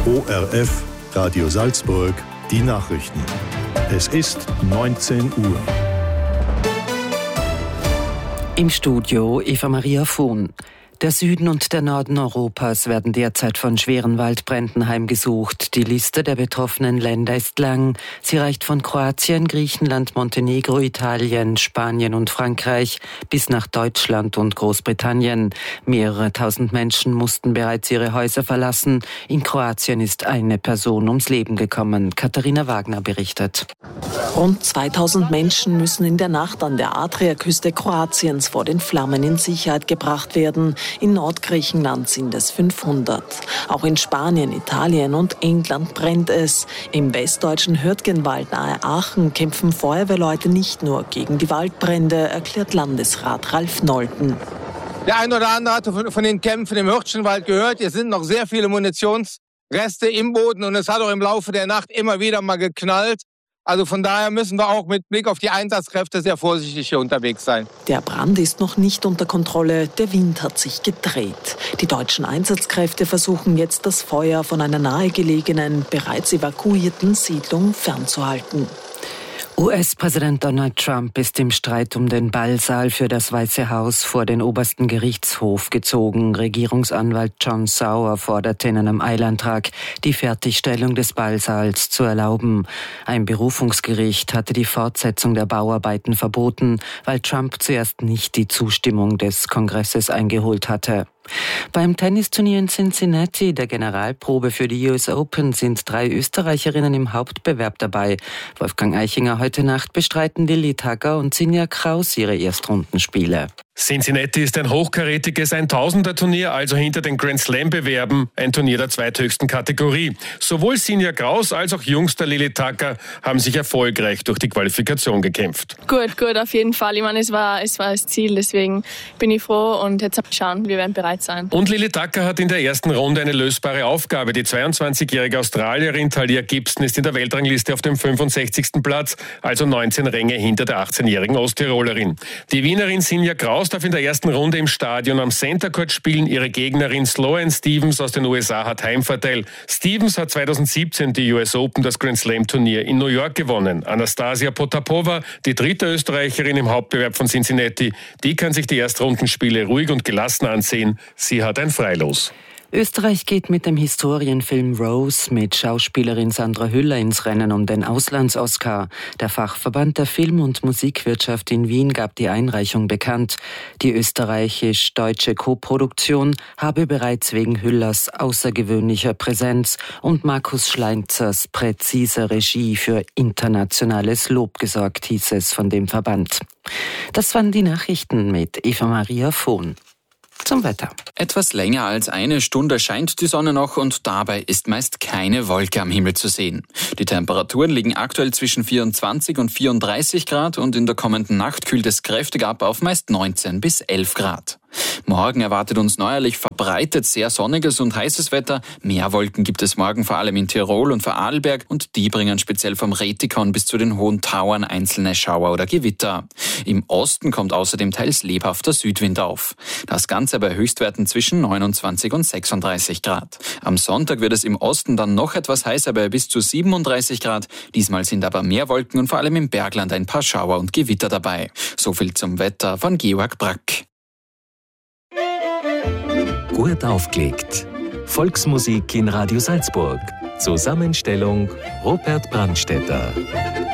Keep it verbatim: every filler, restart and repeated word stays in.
O R F, Radio Salzburg, die Nachrichten. Es ist neunzehn Uhr. Im Studio Eva Maria Vohn. Der Süden und der Norden Europas werden derzeit von schweren Waldbränden heimgesucht. Die Liste der betroffenen Länder ist lang. Sie reicht von Kroatien, Griechenland, Montenegro, Italien, Spanien und Frankreich bis nach Deutschland und Großbritannien. Mehrere tausend Menschen mussten bereits ihre Häuser verlassen. In Kroatien ist eine Person ums Leben gekommen. Katharina Wagner berichtet. Rund zweitausend Menschen müssen in der Nacht an der Adriaküste Kroatiens vor den Flammen in Sicherheit gebracht werden. In Nordgriechenland sind es fünfhundert. Auch in Spanien, Italien und England brennt es. Im westdeutschen Hürtgenwald nahe Aachen kämpfen Feuerwehrleute nicht nur gegen die Waldbrände, erklärt Landesrat Ralf Nolten. Der eine oder andere hatte von, von den Kämpfen im Hürtgenwald gehört. Hier sind noch sehr viele Munitionsreste im Boden und es hat auch im Laufe der Nacht immer wieder mal geknallt. Also von daher müssen wir auch mit Blick auf die Einsatzkräfte sehr vorsichtig hier unterwegs sein. Der Brand ist noch nicht unter Kontrolle. Der Wind hat sich gedreht. Die deutschen Einsatzkräfte versuchen jetzt, das Feuer von einer nahegelegenen, bereits evakuierten Siedlung fernzuhalten. U S-Präsident Donald Trump ist im Streit um den Ballsaal für das Weiße Haus vor den obersten Gerichtshof gezogen. Regierungsanwalt John Sauer forderte in einem Eilantrag, die Fertigstellung des Ballsaals zu erlauben. Ein Berufungsgericht hatte die Fortsetzung der Bauarbeiten verboten, weil Trump zuerst nicht die Zustimmung des Kongresses eingeholt hatte. Beim Tennisturnier in Cincinnati, der Generalprobe für die U S Open, sind drei Österreicherinnen im Hauptbewerb dabei. Wolfgang Eichinger: Heute Nacht bestreiten Lilly Tagger und Sinja Kraus ihre Erstrundenspiele. Cincinnati ist ein hochkarätiges Tausender-Turnier, also hinter den Grand Slam-Bewerben ein Turnier der zweithöchsten Kategorie. Sowohl Sinja Kraus als auch jüngster Lilly Tagger haben sich erfolgreich durch die Qualifikation gekämpft. Gut, gut, auf jeden Fall. Ich meine, es war, es war das Ziel, deswegen bin ich froh und jetzt schauen, wir werden bereit sein. Und Lilly Tagger hat in der ersten Runde eine lösbare Aufgabe. Die zweiundzwanzigjährige Australierin Talia Gibson ist in der Weltrangliste auf dem fünfundsechzigsten Platz, also neunzehn Ränge hinter der achtzehnjährigen Osttirolerin. Die Wienerin Sinja Kraus darf in der ersten Runde im Stadion am Center Court spielen. Ihre Gegnerin Sloane Stevens aus den U S A hat Heimvorteil. Stevens hat zweitausendsiebzehn die U S Open, das Grand Slam Turnier in New York, gewonnen. Anastasia Potapova, die dritte Österreicherin im Hauptbewerb von Cincinnati, die kann sich die Erstrundenspiele ruhig und gelassen ansehen. Sie hat ein Freilos. Österreich geht mit dem Historienfilm Rose mit Schauspielerin Sandra Hüller ins Rennen um den Auslands-Oscar. Der Fachverband der Film- und Musikwirtschaft in Wien gab die Einreichung bekannt. Die österreichisch-deutsche Koproduktion habe bereits wegen Hüllers außergewöhnlicher Präsenz und Markus Schleinzers präziser Regie für internationales Lob gesorgt, hieß es von dem Verband. Das waren die Nachrichten mit Eva Maria Vohn. Zum Wetter. Etwas länger als eine Stunde scheint die Sonne noch und dabei ist meist keine Wolke am Himmel zu sehen. Die Temperaturen liegen aktuell zwischen vierundzwanzig und vierunddreißig Grad und in der kommenden Nacht kühlt es kräftig ab auf meist neunzehn bis elf Grad. Morgen erwartet uns neuerlich verbreitet sehr sonniges und heißes Wetter. Mehr Wolken gibt es morgen vor allem in Tirol und Vorarlberg und die bringen speziell vom Rätikon bis zu den Hohen Tauern einzelne Schauer oder Gewitter. Im Osten kommt außerdem teils lebhafter Südwind auf. Das Ganze bei Höchstwerten zwischen neunundzwanzig und sechsunddreißig Grad. Am Sonntag wird es im Osten dann noch etwas heißer bei bis zu siebenunddreißig Grad. Diesmal sind aber mehr Wolken und vor allem im Bergland ein paar Schauer und Gewitter dabei. So viel zum Wetter von Georg Brack. Gut aufgelegt. Volksmusik in Radio Salzburg. Zusammenstellung Robert Brandstätter.